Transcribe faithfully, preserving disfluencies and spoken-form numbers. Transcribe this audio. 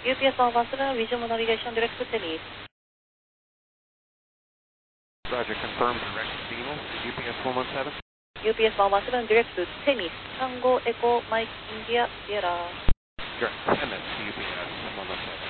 U P S one one seven, visual navigation direct to Tennis. Roger, confirm direct to Venus, U P S one one seven. U P S one one seven, direct to Tennis. Tango Echo Mike India Sierra. Direct Tennis, U P S one one seven.